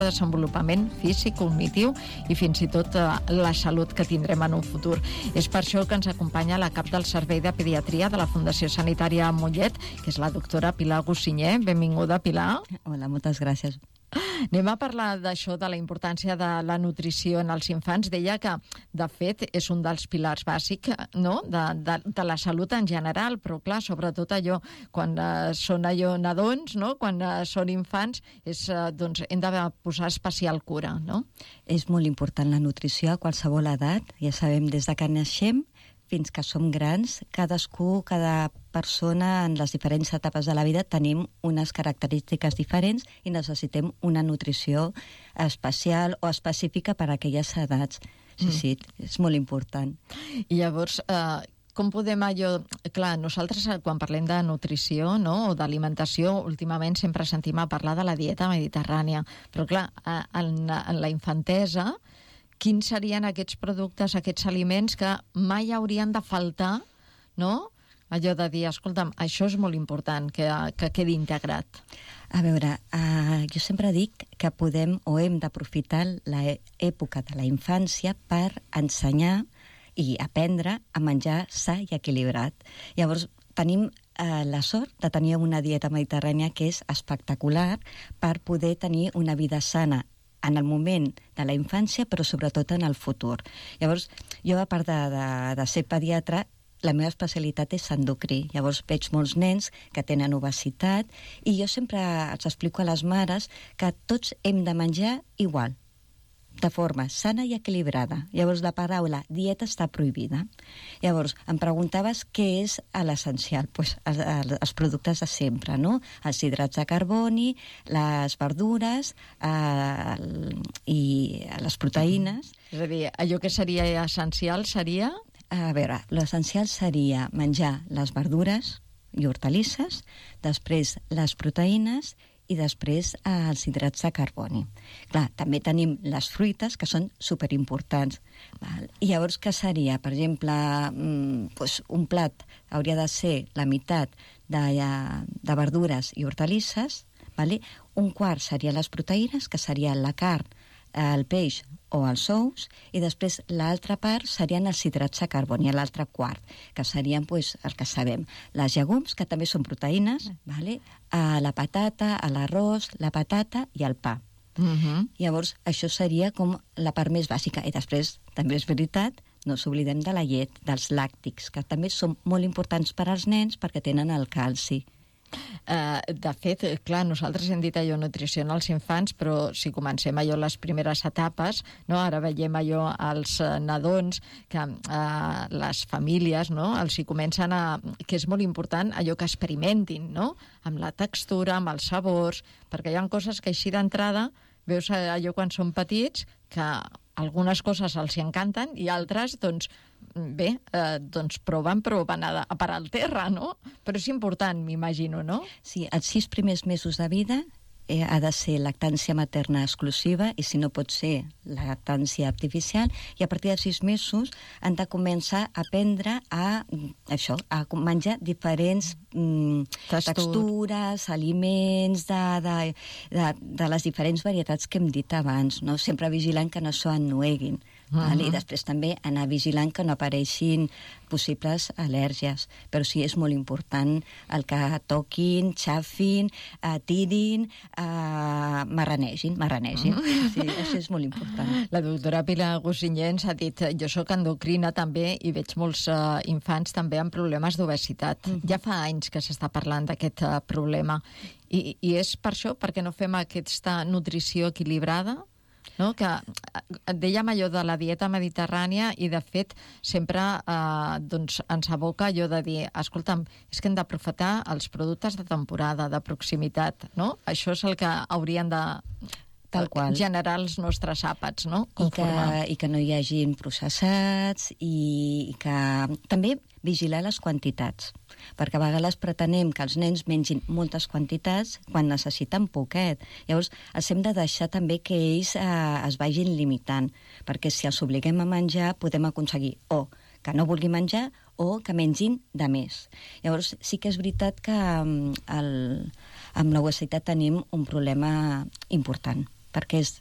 desenvolupament físic, cognitiu i fins i tot la salut que tindrem en un futur. És per això que ens acompanya la cap del Servei de Pediatria de la Fundació Sanitària Mollet, que és la doctora Pilar Gossinyer. Benvinguda, Pilar. Hola, moltes gràcies. Anem a parlar d'això, de la importància de la nutrició en els infants. Deia que, de fet, és un dels pilars bàsics, no?, de la salut en general, però, clar, sobretot allò, quan són nadons, no?, quan són infants, doncs hem de posar especial cura, no? És molt important la nutrició a qualsevol edat. Ja sabem, des de que naixem fins que som grans, cadascú, cada persona en les diferents etapes de la vida tenim unes característiques diferents i necessitem una nutrició especial o específica per a aquelles edats. Sí, és molt important. I llavors, com podem allò... Clar, nosaltres quan parlem de nutrició, no?, o d'alimentació, últimament sempre sentim a parlar de la dieta mediterrània, però clar, en la infantesa, quins serien aquests productes, aquests aliments que mai haurien de faltar, no?, allò de dir, escolta'm, això és molt important, que quedi integrat. A veure, jo sempre dic que podem o hem d'aprofitar l'època de la infància per ensenyar i aprendre a menjar sa i equilibrat. Llavors, tenim la sort de tenir una dieta mediterrània que és espectacular per poder tenir una vida sana en el moment de la infància, però sobretot en el futur. Llavors, jo, a part de ser pediatra, la meva especialitat és endocrí. Llavors veig molts nens que tenen obesitat i jo sempre els explico a les mares que tots hem de menjar igual, de forma sana i equilibrada. Llavors la paraula dieta està prohibida. Llavors em preguntaves què és l'essencial. Pues, els productes de sempre, no? Els hidrats de carboni, les verdures i les proteïnes. És a dir, allò que seria essencial seria... A veure, l'essencial seria menjar les verdures i hortalisses, després les proteïnes i després els hidrats de carboni. Clar, també tenim les fruites, que són superimportants. I llavors, què seria? Per exemple, un plat hauria de ser la meitat de verdures i hortalisses, un quart serien les proteïnes, que serien la carn, el peix o els ous, i després l'altra part serien els hidrats de carboni, l'altre quart, que serien el que sabem, les llegums, que també són proteïnes, la patata, l'arròs, la patata i el pa. Llavors, això seria com la part més bàsica. I després, també és veritat, no s'oblidem de la llet, dels làctics, que també són molt importants per als nens perquè tenen el calci. De fet, clar, nosaltres hem dit allò nutrició als infants, però si comencem allò les primeres etapes, no? Ara veiem allò als nadons, que les famílies, no?, els hi comencen que és molt important allò que experimentin, no?, amb la textura, amb els sabors, perquè hi ha coses que així d'entrada veus allò quan són petits, que algunes coses els encanten i altres, doncs, bé, proven a parar al terra, no? Però és important, m'imagino, no? Sí, els 6 primers mesos de vida ha de ser lactància materna exclusiva i, si no pot ser, lactància artificial, i a partir de 6 mesos han de començar a aprendre a menjar diferents textures, aliments de les diferents varietats que hem dit abans, no? Sempre vigilant que no s'ho ennueguin. I després també anar vigilant que no apareixin possibles al·lèrgies. Però sí, és molt important el que toquin, xafin, tirin, marranegin. Sí, això és molt important. La doctora Pilar Gossinyer ens ha dit, jo soc endocrina també i veig molts infants també amb problemes d'obesitat. Ja fa anys que s'està parlant d'aquest problema. I és per això, perquè no fem aquesta nutrició equilibrada? No? Que dèiem allò de la dieta mediterrània i, de fet, sempre ens aboca allò de dir, escolta'm, és que hem d'aprofitar els productes de temporada, de proximitat, no? Això és el que haurien de generar els nostres àpats, no? I que no hi hagin processats i que també vigilar les quantitats, perquè a vegades pretenem que els nens mengin moltes quantitats quan necessiten poquet. Llavors, els hem de deixar també que ells es vagin limitant, perquè si els obliguem a menjar podem aconseguir o que no vulgui menjar o que mengin de més. Llavors, sí que és veritat que amb l'obesitat tenim un problema important. perquè és